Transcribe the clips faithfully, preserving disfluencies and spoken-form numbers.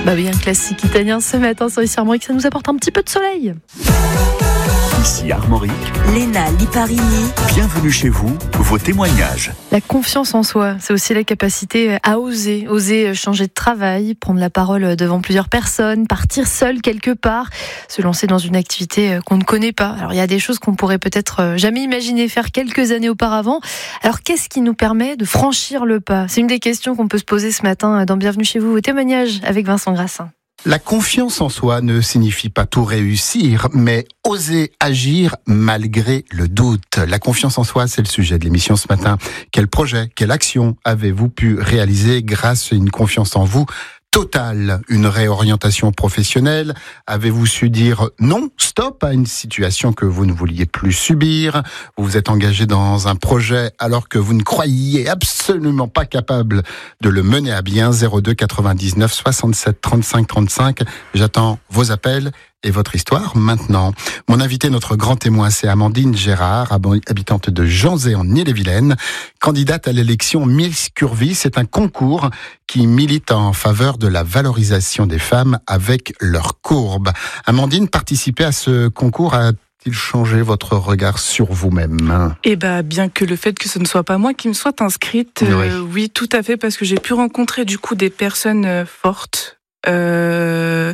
Bah oui, un classique italien ce matin sur Ici Armorique, ça nous apporte un petit peu de soleil. Ici Armorique, Léna Liparini. Bienvenue chez vous, vos témoignages. La confiance en soi, c'est aussi la capacité à oser, oser changer de travail, prendre la parole devant plusieurs personnes, partir seul quelque part, se lancer dans une activité qu'on ne connaît pas. Alors il y a des choses qu'on pourrait peut-être jamais imaginer faire quelques années auparavant. Alors qu'est-ce qui nous permet de franchir le pas ? C'est une des questions qu'on peut se poser ce matin dans Bienvenue chez vous, vos témoignages avec Vincent Grassin. La confiance en soi ne signifie pas tout réussir, mais oser agir malgré le doute. La confiance en soi, c'est le sujet de l'émission ce matin. Quel projet, quelle action avez-vous pu réaliser grâce à une confiance en vous totale? Une réorientation professionnelle? Avez-vous su dire non, stop à une situation que vous ne vouliez plus subir? Vous vous êtes engagé dans un projet alors que vous ne croyiez absolument pas capable de le mener à bien. Zéro deux quatre-vingt-dix-neuf soixante-sept trente-cinq trente-cinq. J'attends vos appels et votre histoire maintenant. Mon invité, notre grand témoin, c'est Amandine Gérard, habitante de Janzé en Ille-et-Vilaine, candidate à l'élection Miss Curvy. C'est un concours qui milite en faveur de la valorisation des femmes avec leurs courbes. Amandine, participer à ce concours a il changé votre regard sur vous-même? Eh ben, bien que le fait que ce ne soit pas moi qui me soit inscrite, oui, euh, oui tout à fait, parce que j'ai pu rencontrer du coup des personnes fortes euh,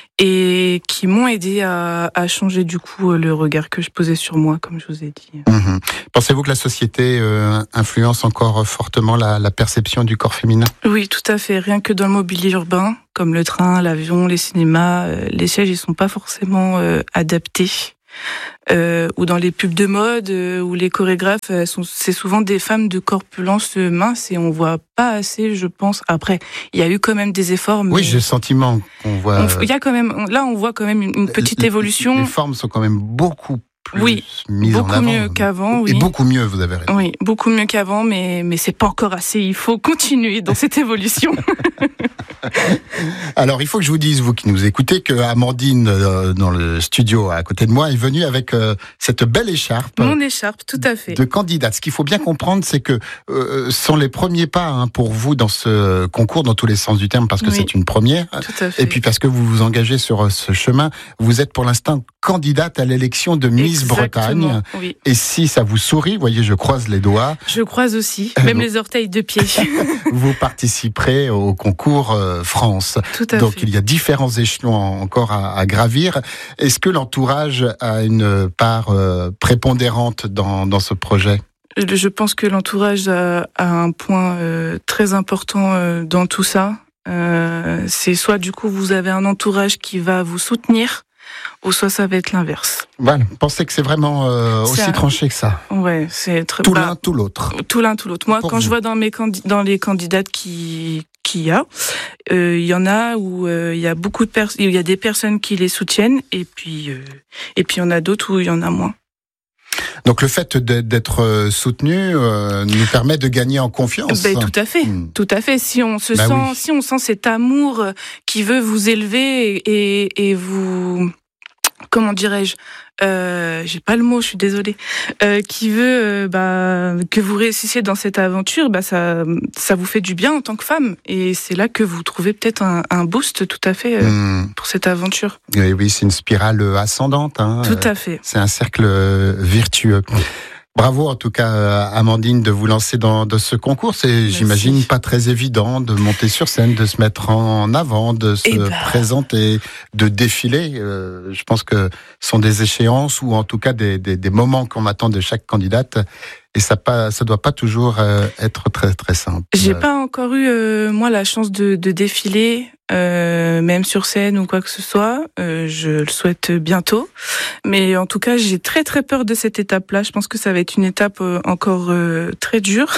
et qui m'ont aidé à, à changer du coup le regard que je posais sur moi, comme je vous ai dit. Mmh. Pensez-vous que la société euh, influence encore fortement la, la perception du corps féminin? Oui, tout à fait. Rien que dans le mobilier urbain, comme le train, l'avion, les cinémas, euh, les sièges, ils sont pas forcément euh, adaptés. Euh, ou dans les pubs de mode, euh, où les chorégraphes, euh, sont, c'est souvent des femmes de corpulence mince et on voit pas assez, je pense. Après, il y a eu quand même des efforts. Mais oui, j'ai le sentiment qu'on voit. Il y a quand même, là, on voit quand même une, une petite les, évolution. Les formes sont quand même beaucoup plus oui, mises en avant. Beaucoup mieux qu'avant. Et oui. beaucoup mieux, vous avez raison. Oui, beaucoup mieux qu'avant, mais mais c'est pas encore assez. Il faut continuer dans cette évolution. Alors, il faut que je vous dise, vous qui nous écoutez, que Amandine, euh, dans le studio à côté de moi, est venue avec euh, cette belle écharpe. Mon écharpe, tout à fait. De candidate. Ce qu'il faut bien comprendre, c'est que euh, ce sont les premiers pas hein, pour vous dans ce concours, dans tous les sens du terme, parce que oui, c'est une première. Tout à fait. Et puis parce que vous vous engagez sur ce chemin, vous êtes pour l'instant candidate à l'élection de Miss Exactement, Bretagne. Oui. Et si ça vous sourit, voyez, je croise les doigts. Je croise aussi, même les orteils de pied. Vous participerez au concours euh, France. Tout à Donc fait. il y a différents échelons encore à, à gravir. Est-ce que l'entourage a une part euh, prépondérante dans, dans ce projet ? Je pense que l'entourage a, a un point euh, très important euh, dans tout ça. Euh, c'est soit du coup vous avez un entourage qui va vous soutenir, ou soit ça va être l'inverse. Voilà, pensez que c'est vraiment euh, aussi un... tranché que ça. Ouais, c'est très... tout bah, l'un, tout l'autre. Tout l'un, tout l'autre. Moi, Pour quand vous. je vois dans mes candi- dans les candidates qui qu'il y a, euh, il y en a où euh, il y a beaucoup de personnes, il y a des personnes qui les soutiennent, et puis euh, et puis il y en a d'autres où il y en a moins. Donc le fait d'être soutenu euh, nous permet de gagner en confiance. Ben, tout à fait, mmh. tout à fait. Si on se bah sent, oui. si on sent cet amour qui veut vous élever et, et, et vous, comment dirais-je, euh, j'ai pas le mot, je suis désolée, euh, qui veut euh, bah, que vous réussissiez dans cette aventure, bah ça, ça vous fait du bien en tant que femme, et c'est là que vous trouvez peut-être un, un boost tout à fait euh, mmh. pour cette aventure. Oui, oui, c'est une spirale ascendante. Hein. Tout à fait. C'est un cercle vertueux. Bravo en tout cas Amandine de vous lancer dans, dans ce concours. C'est, Merci. J'imagine, pas très évident de monter sur scène, de se mettre en avant, de se bah... présenter, de défiler. Euh, je pense que ce sont des échéances ou en tout cas des, des, des moments qu'on attend de chaque candidate. Et ça pas, ça doit pas toujours euh, être très très simple. J'ai pas encore eu euh, moi la chance de, de défiler, euh, même sur scène ou quoi que ce soit. Euh, je le souhaite bientôt, mais en tout cas j'ai très très peur de cette étape-là. Je pense que ça va être une étape euh, encore euh, très dure,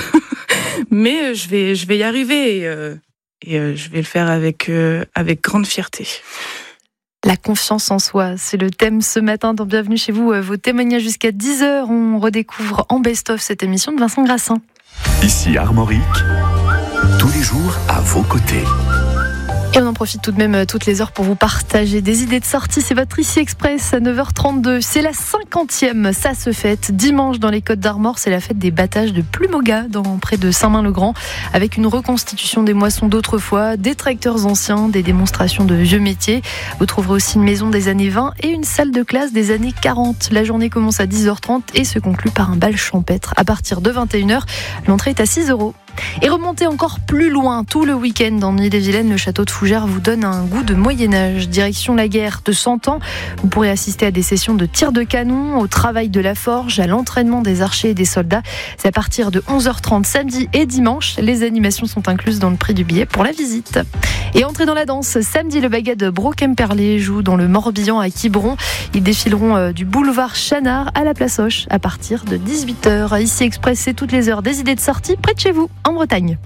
mais euh, je vais je vais y arriver et, euh, et euh, je vais le faire avec euh, avec grande fierté. La confiance en soi, c'est le thème ce matin dans Bienvenue chez vous. Vos témoignages jusqu'à dix heures. On redécouvre en best-of cette émission de Vincent Grassin. Ici Armorique, tous les jours à vos côtés. Et on en profite tout de même toutes les heures pour vous partager des idées de sortie. C'est votre Ici Express à neuf heures trente-deux. C'est la cinquantième. Ça se fête dimanche dans les Côtes d'Armor. C'est la fête des battages de Plumoga dans près de Saint-Main-le-Grand, avec une reconstitution des moissons d'autrefois, des tracteurs anciens, des démonstrations de vieux métiers. Vous trouverez aussi une maison des années vingt et une salle de classe des années quarante. La journée commence à dix heures trente et se conclut par un bal champêtre. À partir de vingt et une heures, l'entrée est à six euros. Et remontez encore plus loin, tout le week-end dans Ille-et-Vilaine, le château de Fougères vous donne un goût de Moyen-Âge. Direction la guerre de cent ans, vous pourrez assister à des sessions de tir de canon, au travail de la forge, à l'entraînement des archers et des soldats. C'est à partir de onze heures trente samedi et dimanche. Les animations sont incluses dans le prix du billet pour la visite. Et entrez dans la danse. Samedi, le Bagad Brocquemperlé joue dans le Morbihan à Quiberon. Ils défileront du boulevard Chanard à la place Hoche à partir de dix-huit heures. Ici Express, c'est toutes les heures des idées de sortie près de chez vous, en Bretagne.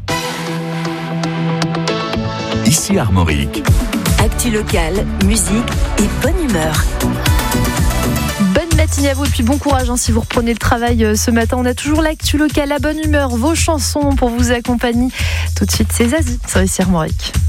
Ici Armorique. Actu locale, musique et bonne humeur. Bonne matinée à vous et puis bon courage hein, si vous reprenez le travail euh, ce matin. On a toujours l'actu locale, la bonne humeur, vos chansons pour vous accompagner. Tout de suite, c'est Zazie sur Ici Armorique.